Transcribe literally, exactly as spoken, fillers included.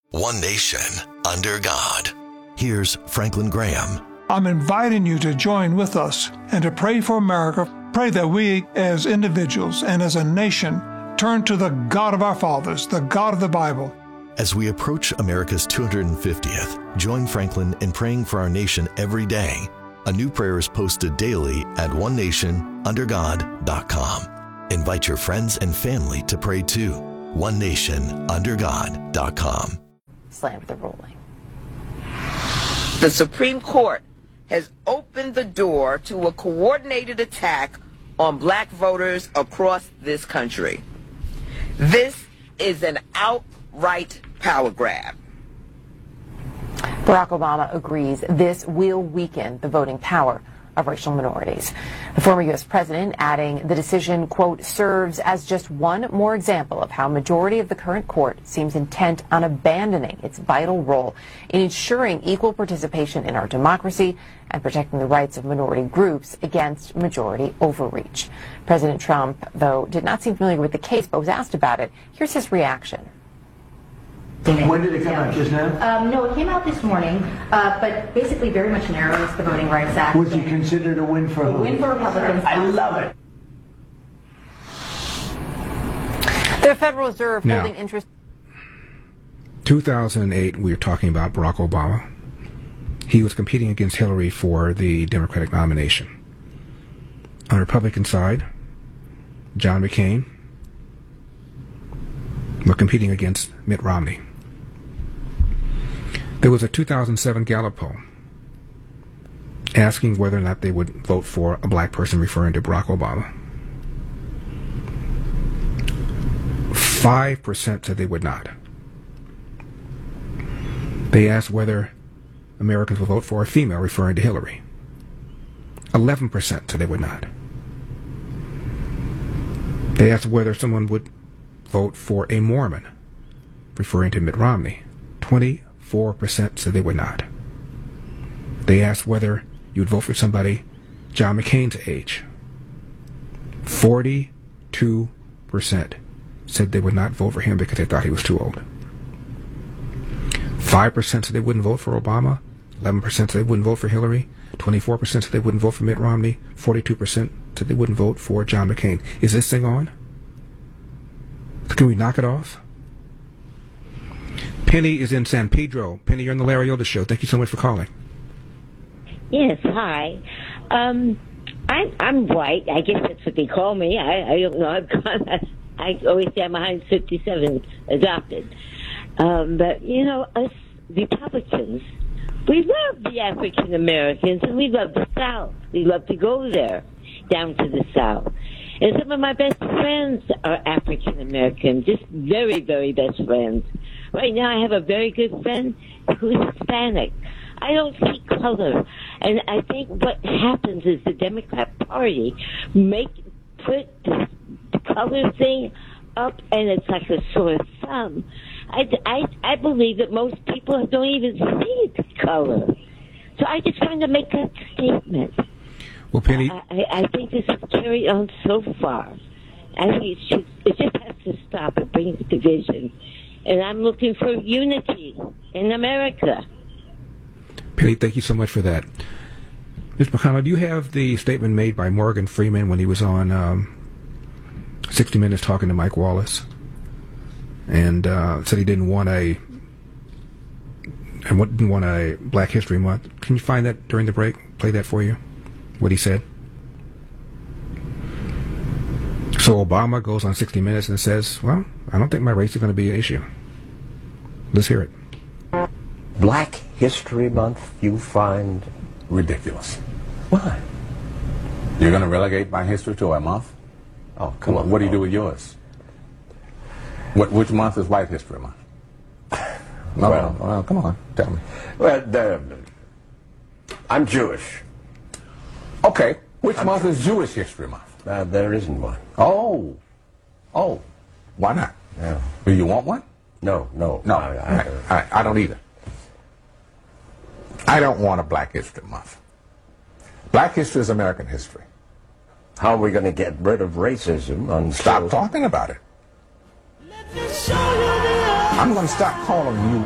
One nation, under God. Here's Franklin Graham. I'm inviting you to join with us and to pray for America. Pray that we as individuals and as a nation turn to the God of our fathers, the God of the Bible. As we approach America's two hundred fiftieth, join Franklin in praying for our nation every day. A new prayer is posted daily at one nation under god dot com. Invite your friends and family to pray too. one nation under god dot com. Slammed the ruling. The Supreme Court has opened the door to a coordinated attack on black voters across this country. This is an outright power grab. Barack Obama agrees this will weaken the voting power of racial minorities. The former U S president adding the decision, quote, serves as just one more example of how a majority of the current court seems intent on abandoning its vital role in ensuring equal participation in our democracy and protecting the rights of minority groups against majority overreach. President Trump, though, did not seem familiar with the case but was asked about it. Here's his reaction. When did it come out, just now? Um, no, it came out this morning, uh, but basically very much narrows the Voting Rights Act. Was it considered a win for a who? win for Republicans? I love it. The Federal Reserve now, holding interest. two thousand eight, we were talking about Barack Obama. He was competing against Hillary for the Democratic nomination. On the Republican side, John McCain were competing against Mitt Romney. There was a two thousand seven Gallup poll asking whether or not they would vote for a black person, referring to Barack Obama. Five percent said they would not. They asked whether Americans would vote for a female, referring to Hillary. Eleven percent said they would not. They asked whether someone would vote for a Mormon, referring to Mitt Romney. Twenty-four percent said they would not. They asked whether you would vote for somebody John McCain's age. Forty-two percent said they would not vote for him because they thought he was too old. Five percent said they wouldn't vote for Obama. Eleven percent said they wouldn't vote for Hillary. Twenty-four percent said they wouldn't vote for Mitt Romney. Forty-two percent said they wouldn't vote for John McCain. Is this thing on? Can we knock it off? Penny is in San Pedro. Penny, you're on the Larry Elder Show. Thank you so much for calling. Yes, hi. Um, I'm, I'm white. I guess that's what they call me. I, I don't know. I've gone, I always say I'm one hundred fifty-seven adopted. Um, but, you know, us Republicans, we love the African Americans and we love the South. We love to go there, down to the South. And some of my best friends are African American, just very, very best friends. Right now I have a very good friend who's Hispanic. I don't see color. And I think what happens is the Democrat Party make put the color thing up and it's like a sore thumb. I, I, I believe that most people don't even see the color. So I just wanted to make that statement. Well, Penny, I, I think this has carried on so far. I think it should. It just has to stop. It brings division, and I'm looking for unity in America. Penny, thank you so much for that. Miz McConnell, do you have the statement made by Morgan Freeman when he was on um, sixty minutes talking to Mike Wallace, and uh, said he didn't want a and didn't want a Black History Month? Can you find that during the break? Play that for you. What he said. So Obama goes on sixty minutes and says, well, I don't think my race is going to be an issue. Let's hear it. Black History Month you find ridiculous. Why? You're going to relegate my history to a month? Oh, come what, on. What do you do with yours? What, which month is White History Month? No, well, well, come on, tell me. Well, the, I'm Jewish. Okay, which I'm, month is Jewish History Month? Uh, there isn't one. Oh, oh, why not? Yeah. Do you want one? No, no. No, I, I, I, I, I don't either. I don't want a Black History Month. Black history is American history. How are we going to get rid of racism? Until... Stop talking about it. I'm going to stop calling you